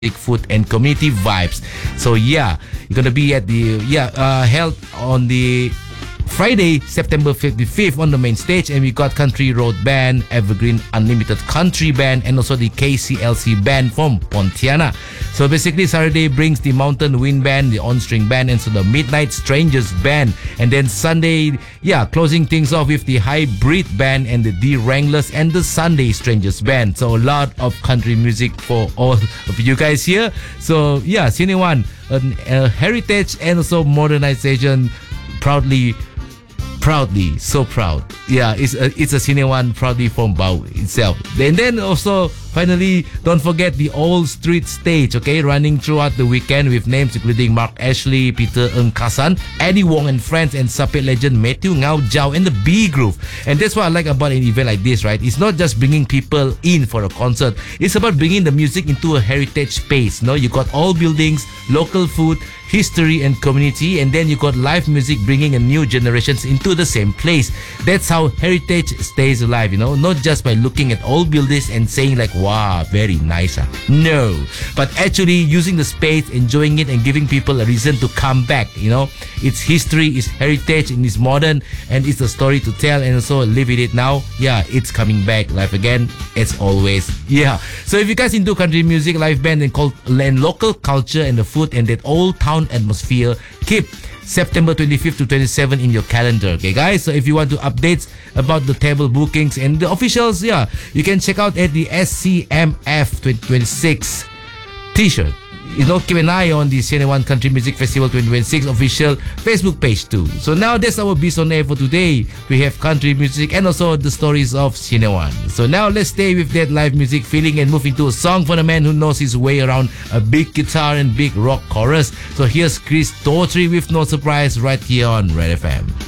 music, food, and community vibes. So yeah, you're gonna be at the held on the Friday, September 25th on the main stage, and we got Country Road Band, Evergreen Unlimited Country Band, and also the KCLC Band from Pontiana. So basically, Saturday brings the Mountain Wind Band, the On-String Band, and so the Midnight Strangers Band. And then Sunday, closing things off with the Hybrid Band and the D Wranglers and the Sunday Strangers Band. So a lot of country music for all of you guys here. So yeah, Cine One, a heritage and also modernization, proudly, so proud. Yeah, it's a Cine One proudly from Bau itself. And then also, finally, don't forget the Old Street Stage, okay, running throughout the weekend with names including Mark Ashley, Peter Ng Kasan, Eddie Wong and Friends, and Sapit legend Matthew Ngau Jiao and the B Groove. And that's what I like about an event like this, right? It's not just bringing people in for a concert. It's about bringing the music into a heritage space. You got all buildings, local food, history and community, and then you got live music bringing a new generations into the same place. That's how heritage stays alive, not just by looking at old buildings and saying like, wow, very nice. No, but actually using the space, enjoying it, and giving people a reason to come back. It's history, it's heritage, and it's modern, and it's a story to tell, and also live with it now. Yeah, it's coming back live again as always. Yeah, so if you guys into country music, live band, and local culture and the food and that old town atmosphere, keep September 25th to 27 in your calendar, okay guys? So if you want to updates about the table bookings and the officials, you can check out at the SCMF 2026 t-shirt. Keep an eye on the Cine One Country Music Festival 2026 official Facebook page too. So now that's our Beast on Air for today. We have country music and also the stories of Cine One. So now let's stay with that live music feeling and move into a song for the man who knows his way around a big guitar and big rock chorus. So here's Chris Daughtry with No Surprise right here on Red FM.